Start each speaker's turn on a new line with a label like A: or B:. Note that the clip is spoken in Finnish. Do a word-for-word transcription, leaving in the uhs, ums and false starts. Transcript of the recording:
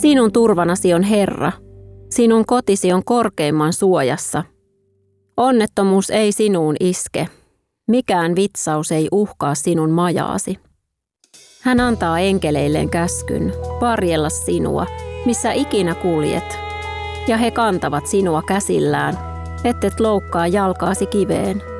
A: Sinun turvanasi on Herra. Sinun kotisi on korkeimman suojassa. Onnettomuus ei sinuun iske. Mikään vitsaus ei uhkaa sinun majaasi. Hän antaa enkeleilleen käskyn varjella sinua, missä ikinä kuljet, ja he kantavat sinua käsillään, ettet loukkaa jalkaasi kiveen.